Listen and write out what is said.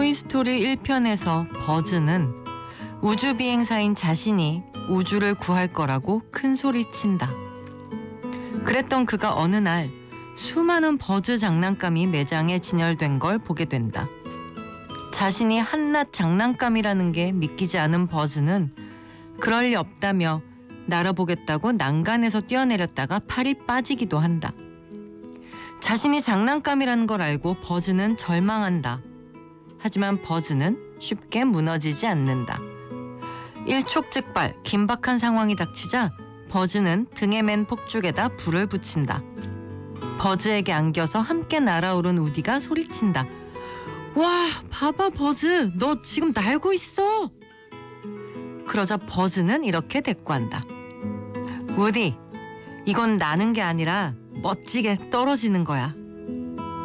토이스토리 1편에서 버즈는 우주비행사인 자신이 우주를 구할 거라고 큰 소리친다. 그랬던 그가 어느 날 수많은 버즈 장난감이 매장에 진열된 걸 보게 된다. 자신이 한낱 장난감이라는 게 믿기지 않은 버즈는 그럴 리 없다며 날아보겠다고 난간에서 뛰어내렸다가 팔이 빠지기도 한다. 자신이 장난감이라는 걸 알고 버즈는 절망한다. 하지만 버즈는 쉽게 무너지지 않는다. 일촉즉발 긴박한 상황이 닥치자 버즈는 등에 맨 폭죽에다 불을 붙인다. 버즈에게 안겨서 함께 날아오른 우디가 소리친다. 와, 봐봐 버즈, 너 지금 날고 있어. 그러자 버즈는 이렇게 대꾸한다. 우디, 이건 나는 게 아니라 멋지게 떨어지는 거야.